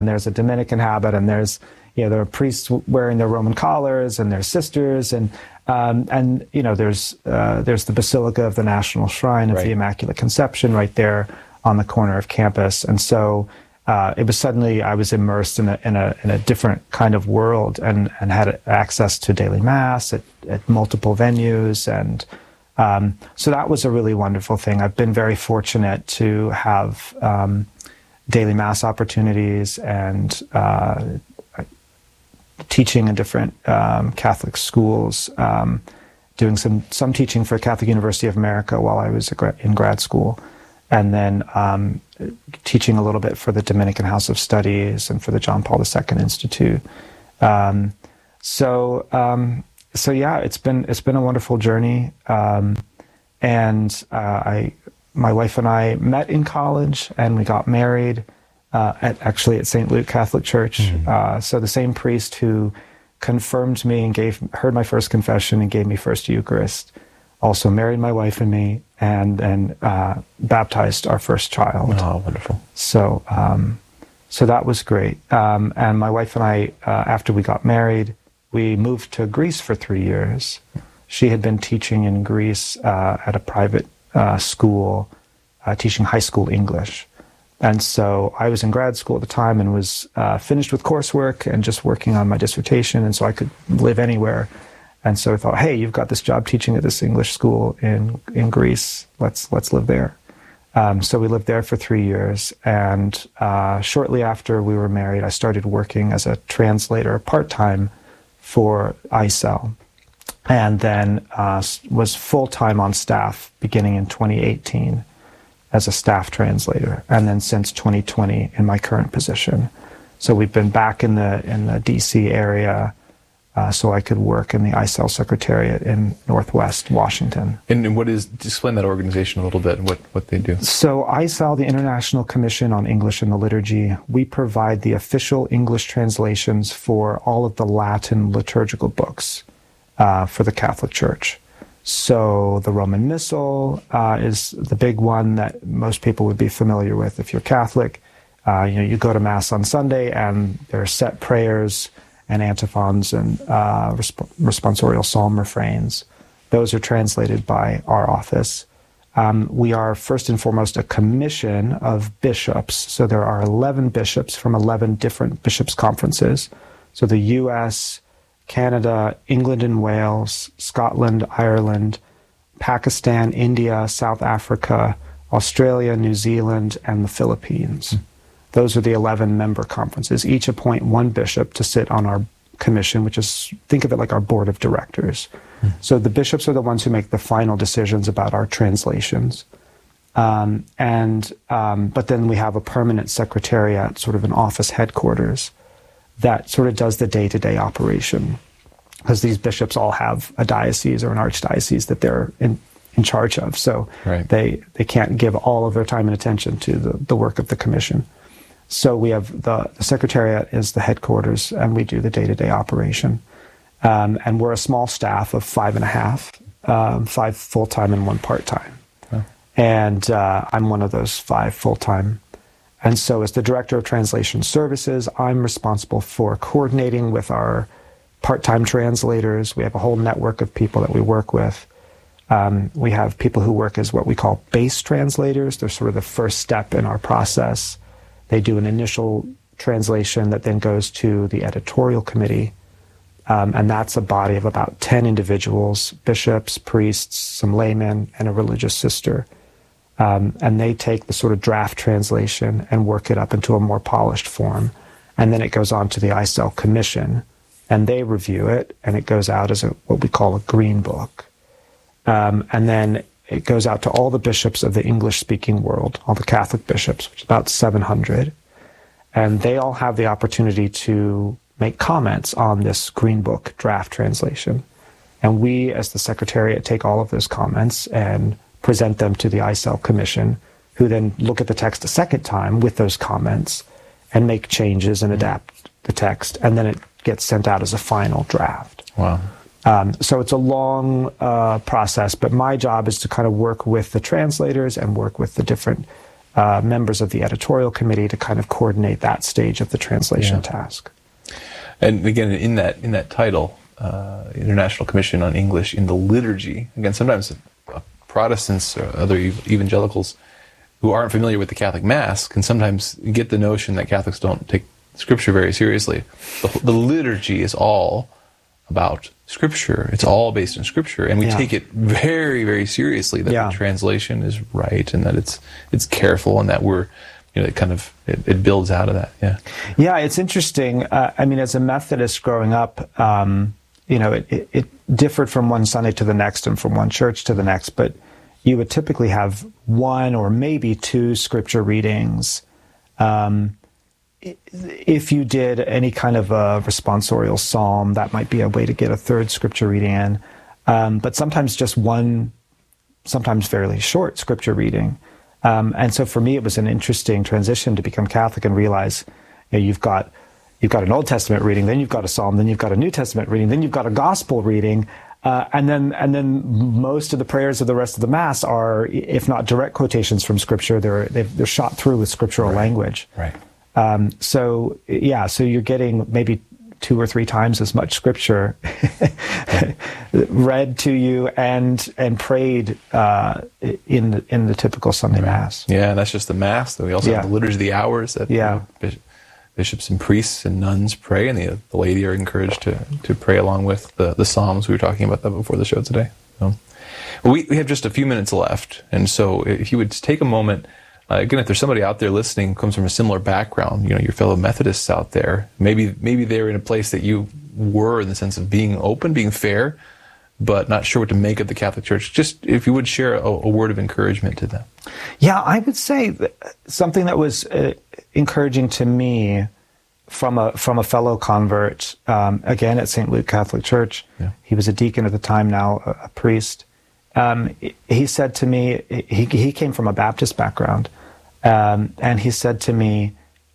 and there's a Dominican habit, and there's, there are priests wearing their Roman collars, and there's sisters, and there's the Basilica of the National Shrine of the Immaculate Conception right there on the corner of campus. And so it was suddenly, I was immersed in a different kind of world, and had access to daily mass at multiple venues. And so that was a really wonderful thing. I've been very fortunate to have daily mass opportunities and teaching in different Catholic schools, doing some teaching for Catholic University of America while I was in grad school, and then teaching a little bit for the Dominican House of Studies and for the John Paul II Institute. So yeah, it's been a wonderful journey. My wife and I met in college, and we got married at St. Luke Catholic Church. So the same priest who confirmed me and heard my first confession and gave me first Eucharist also married my wife and me, and then baptized our first child. Oh, wonderful. So that was great. And my wife and I, after we got married, we moved to Greece for 3 years. She had been teaching in Greece at a private school, teaching high school English. And so I was in grad school at the time and was finished with coursework and just working on my dissertation, and so I could live anywhere. And so I thought, hey, you've got this job teaching at this English school in Greece. Let's live there. So we lived there for 3 years, and shortly after we were married, I started working as a translator part-time for ICEL, and then was full-time on staff beginning in 2018 as a staff translator, and then since 2020 in my current position. So we've been back in the DC area, so I could work in the ICEL Secretariat in Northwest Washington. And explain that organization a little bit, what they do. So ICEL, the International Commission on English and the Liturgy, we provide the official English translations for all of the Latin liturgical books for the Catholic Church. So the Roman Missal is the big one that most people would be familiar with if you're Catholic. You go to Mass on Sunday, and there are set prayers and antiphons and responsorial psalm refrains. Those are translated by our office. We are first and foremost a commission of bishops. So there are 11 bishops from 11 different bishops' conferences. So the U.S., Canada, England and Wales, Scotland, Ireland, Pakistan, India, South Africa, Australia, New Zealand, and the Philippines. Those are the 11 member conferences. Each appoint one bishop to sit on our commission, which is, think of it like our board of directors. So the bishops are the ones who make the final decisions about our translations. But then we have a permanent secretariat, sort of an office headquarters, that sort of does the day-to-day operation, because these bishops all have a diocese or an archdiocese that they're in charge of. So they can't give all of their time and attention to the work of the commission. So we have the secretariat is the headquarters, and we do the day-to-day operation. And we're a small staff of 5.5, 5 full-time and 1 part-time. Oh. And I'm one of those 5 full-time. And so as the Director of Translation Services, I'm responsible for coordinating with our part-time translators. We have a whole network of people that we work with. We have people who work as what we call base translators. They're sort of the first step in our process. They do an initial translation that then goes to the editorial committee. And that's a body of about 10 individuals, bishops, priests, some laymen, and a religious sister. And they take the sort of draft translation and work it up into a more polished form. And then it goes on to the ICEL Commission, and they review it, and it goes out as what we call a green book. And then it goes out to all the bishops of the English-speaking world, all the Catholic bishops, which is about 700. And they all have the opportunity to make comments on this green book draft translation. And we, as the Secretariat, take all of those comments and present them to the ICEL Commission, who then look at the text a second time with those comments and make changes and adapt the text, and then it gets sent out as a final draft. Wow. So it's a long process, but my job is to kind of work with the translators and work with the different members of the editorial committee to kind of coordinate that stage of the translation task. And again, in that title, International Commission on English in the Liturgy, again, sometimes Protestants or other evangelicals who aren't familiar with the Catholic Mass can sometimes get the notion that Catholics don't take Scripture very seriously. The liturgy is all about Scripture. It's all based in Scripture, and we take it very, very seriously that the translation is right and that it's careful and that we're, it builds out of that. Yeah, it's interesting. I mean, as a Methodist growing up, it differed from one Sunday to the next and from one church to the next, but you would typically have one or maybe two Scripture readings. If you did any kind of a responsorial psalm, that might be a way to get a third Scripture reading in. But sometimes just one, sometimes fairly short Scripture reading. And so for me, it was an interesting transition to become Catholic and realize you've got an Old Testament reading, then you've got a psalm, then you've got a New Testament reading, then you've got a gospel reading, and then most of the prayers of the rest of the Mass are, if not direct quotations from Scripture, they're shot through with scriptural language. Right. So you're getting maybe 2 or 3 times as much Scripture read to you and prayed in the typical Sunday Mass. Yeah, and that's just the Mass. We also have the Liturgy of the Hours that bishops and priests and nuns pray, and the laity are encouraged to pray along with the Psalms. We were talking about that before the show today. So, we have just a few minutes left, and so if you would take a moment. Again, if there's somebody out there listening who comes from a similar background, your fellow Methodists out there, maybe they're in a place that you were in the sense of being open, being fair, but not sure what to make of the Catholic Church. Just if you would share a word of encouragement to them. Yeah, I would say that something that was encouraging to me from a fellow convert, again at St. Luke Catholic Church. Yeah. He was a deacon at the time, now a priest. He said to me, he came from a Baptist background. And he said to me,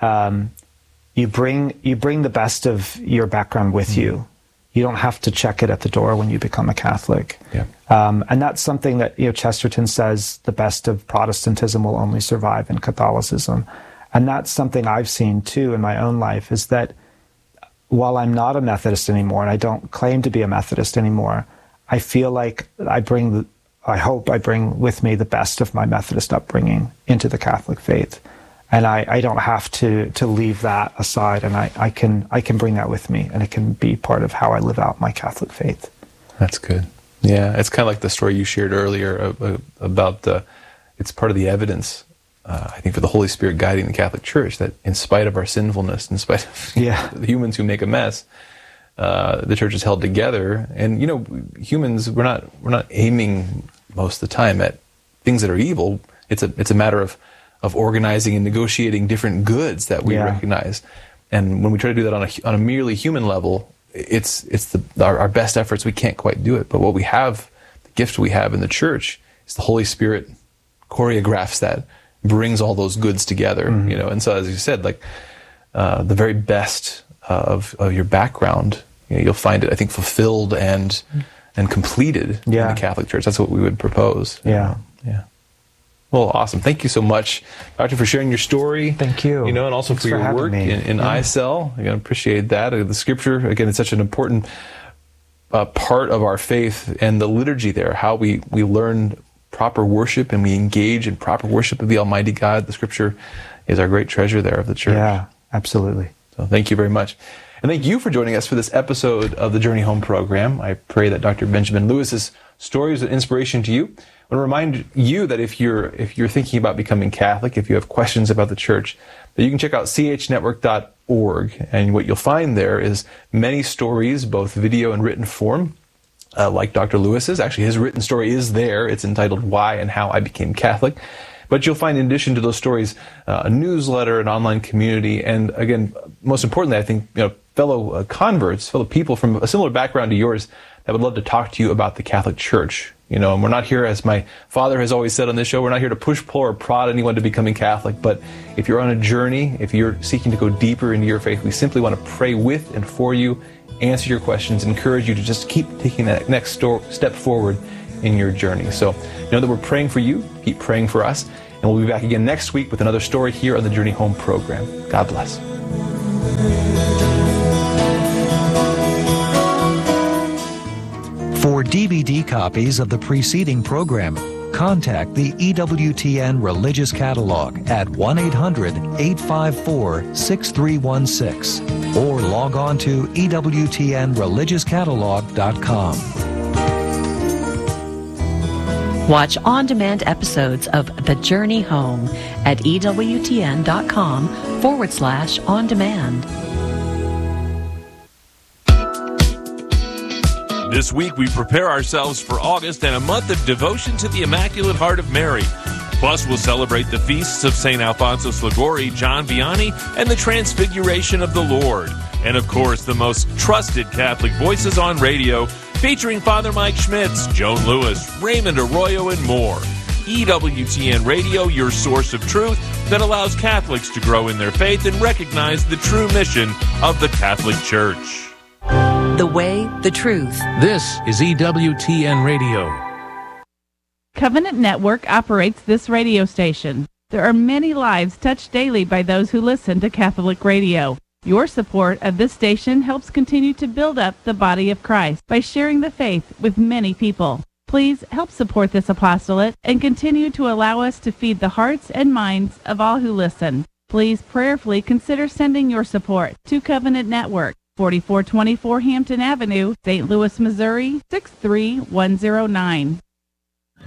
you bring the best of your background with you. You don't have to check it at the door when you become a Catholic. Yeah. And that's something that Chesterton says the best of Protestantism will only survive in Catholicism. And that's something I've seen too in my own life, is that while I'm not a Methodist anymore, and I don't claim to be a Methodist anymore, I feel like I hope I bring with me the best of my Methodist upbringing into the Catholic faith. And I don't have to leave that aside, and I can bring that with me, and it can be part of how I live out my Catholic faith. That's good. Yeah, it's kind of like the story you shared earlier about it's part of the evidence, I think, for the Holy Spirit guiding the Catholic Church, that in spite of our sinfulness, in spite of the humans who make a mess, the Church is held together. And humans, we're not aiming most of the time at things that are evil. It's a matter of organizing and negotiating different goods that we recognize. And when we try to do that on a merely human level, it's our best efforts. We can't quite do it. But what we have, the gift we have in the Church, is the Holy Spirit choreographs that, brings all those goods together. And so, as you said, like the very best of your background, you'll find it, I think, fulfilled and completed in the Catholic Church. That's what we would propose. Yeah. Well, awesome. Thank you so much, Doctor, for sharing your story. Thank you. And also Thanks for your work in ICEL. Again, appreciate that. The Scripture, again, it's such an important part of our faith, and the liturgy there, how we learn proper worship and we engage in proper worship of the Almighty God. The Scripture is our great treasure there of the Church. Yeah, absolutely. So thank you very much. And thank you for joining us for this episode of the Journey Home program. I pray that Dr. Benjamin Lewis's story is an inspiration to you. I want to remind you that if you're thinking about becoming Catholic, if you have questions about the Church, that you can check out chnetwork.org. And what you'll find there is many stories, both video and written form, like Dr. Lewis's. Actually, his written story is there. It's entitled Why and How I Became Catholic. But you'll find, in addition to those stories, a newsletter, an online community, and again, most importantly, I think, fellow converts, fellow people from a similar background to yours that would love to talk to you about the Catholic Church. And we're not here, as my father has always said on this show, we're not here to push, pull, or prod anyone to becoming Catholic. But if you're on a journey, if you're seeking to go deeper into your faith, we simply want to pray with and for you, answer your questions, encourage you to just keep taking that next step forward in your journey. So know that we're praying for you. Keep praying for us. And we'll be back again next week with another story here on the Journey Home program. God bless. For DVD copies of the preceding program, contact the EWTN Religious Catalog at 1-800-854-6316 or log on to EWTNReligiousCatalog.com. Watch on-demand episodes of The Journey Home at EWTN.com/on-demand. This week, we prepare ourselves for August and a month of devotion to the Immaculate Heart of Mary. Plus, we'll celebrate the feasts of St. Alphonsus Liguori, John Vianney, and the Transfiguration of the Lord. And, of course, the most trusted Catholic voices on radio, featuring Father Mike Schmitz, Joan Lewis, Raymond Arroyo, and more. EWTN Radio, your source of truth that allows Catholics to grow in their faith and recognize the true mission of the Catholic Church. The way, the truth. This is EWTN Radio. Covenant Network operates this radio station. There are many lives touched daily by those who listen to Catholic radio. Your support of this station helps continue to build up the body of Christ by sharing the faith with many people. Please help support this apostolate and continue to allow us to feed the hearts and minds of all who listen. Please prayerfully consider sending your support to Covenant Network, 4424 Hampton Avenue, St. Louis, Missouri, 63109.